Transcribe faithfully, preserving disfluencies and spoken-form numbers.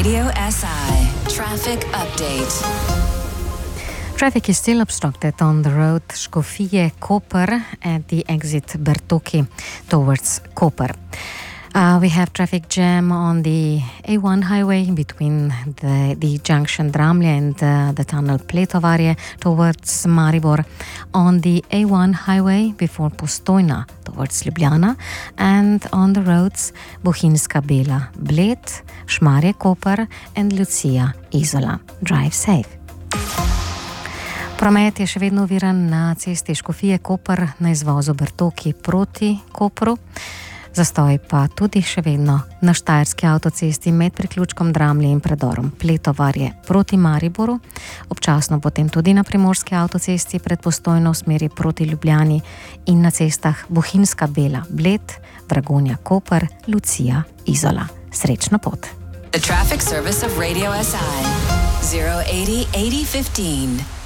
Radio S I traffic update. Traffic is still obstructed on the road Škofije-Koper at the exit Bertoki towards Koper. Uh, we have traffic jam on the A one highway between the, the junction Dramlje and uh, the tunnel Pletovarje towards Maribor, on the A one highway before Postojna towards Ljubljana, and on the roads Bohinjska Bela, Bled, Šmarje Koper and Lucija Izola. Drive safe. Promet je še vedno oviran na cesti Škofije-Koper na izvozu Bertoki proti Kopru. Zastoj pa tudi še vedno na štajerski avtocesti med priključkom Dramlje in predorom Pletovarje proti Mariboru, občasno potem tudi na primorski avtocesti pred Postojno v smeri proti Ljubljani in na cestah Bohinjska Bela, Bled, Dragonja Koper, Lucija Izola. Srečno pot. The traffic service of Radio S I zero eighty eighty fifteen.